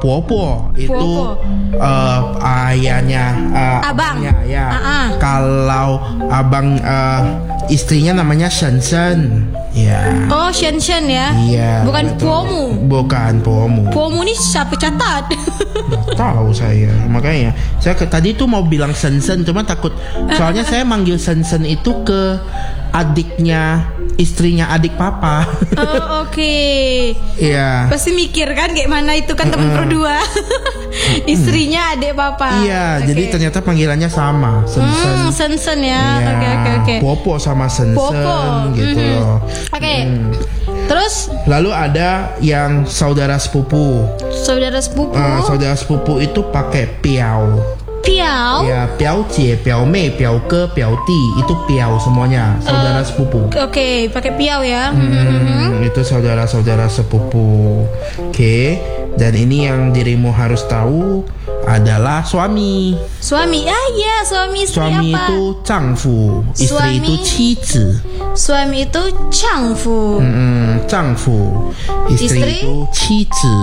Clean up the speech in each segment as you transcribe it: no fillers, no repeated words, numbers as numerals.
puopo itu ayahnya, abangnya ya. Kalau abang istrinya namanya Shen. Ya. Oh, Shen ya. Iya. Bukan puomu. Bukan puomu. Puomu ini siapa catat? Nggak tahu saya. Makanya saya tadi tuh mau bilang Shen, cuma takut soalnya saya manggil Shen itu ke adiknya, istrinya adik papa. Oh, oke. Iya. Pasti mikir kan kayak mana itu kan teman berdua. Istrinya adik papa. Iya, jadi ternyata panggilannya sama, Shen ya. Iya. Oke. Popo sama Shen gitu loh. Oke. Terus lalu ada yang saudara sepupu. Saudara sepupu itu pakai piao. Ya, piao cie, piao mei, piao ke, piao ti, itu piao semuanya, saudara sepupu. Oke, pakai piao ya. Itu saudara-saudara sepupu. Oke. Dan ini yang dirimu harus tahu adalah suami. Suami, iya, suami istri suami apa? Itu changfu, istri itu qizi. Suami itu changfu. Changfu, istri itu qizi.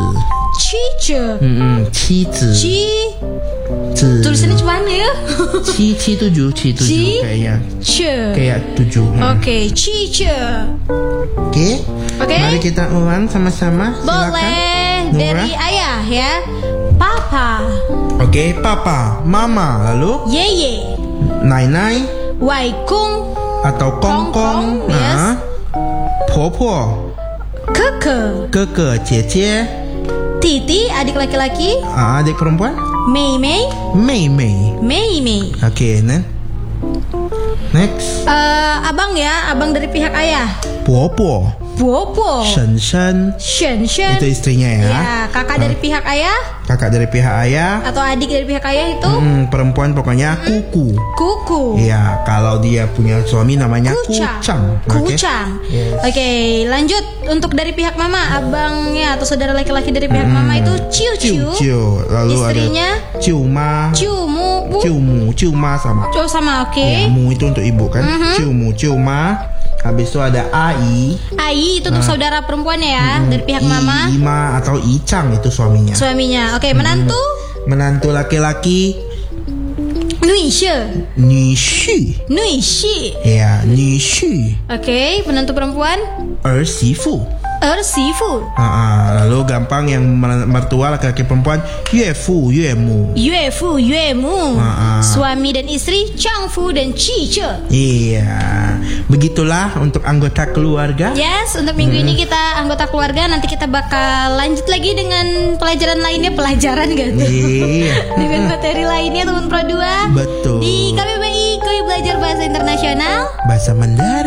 Qizi. Tulisannya cuma mana ya? Ci 7 kayaknya. Kayak 7. Oke, cice. Oke. Mari kita ulang sama-sama. Boleh. Dari ayah ya. Papa. Oke, papa, mama, lalu yeye, nai, waikung atau kongkong, yes. Popo, keke, cie, titi, adik laki-laki, adik perempuan, mei. Oke, next. Abang ya, abang dari pihak ayah. Puopo. Shen. Itu istrinya ya. Ya, kakak dari pihak ayah. Kakak dari pihak ayah. Atau adik dari pihak ayah itu. Perempuan pokoknya kuku. Iya, kalau dia punya suami namanya kucang. Yes. Oke, lanjut untuk dari pihak mama, abangnya atau saudara laki-laki dari pihak mama itu ciu. Lalu istrinya ada ciuma sama. Sama, oke. Ya, mu itu untuk ibu kan. Ciuma. Habis itu ada ai itu untuk saudara perempuannya ya, dari pihak mama. Ima atau icang itu suaminya. Oke, menantu laki-laki Nuishi. Ya, Nuishi. Oke, menantu perempuan Ersifu. Lalu gampang yang mertua laki-laki perempuan Yuefu, Yuemu. Suami dan istri Changfu dan Cice. Iya. Begitulah untuk anggota keluarga. Yes, untuk minggu ini kita anggota keluarga. Nanti kita bakal lanjut lagi dengan pelajaran lainnya. Iya. Dengan materi lainnya teman Pro 2. Betul. Di KBBI Koi Belajar Bahasa Internasional, Bahasa Mandarin.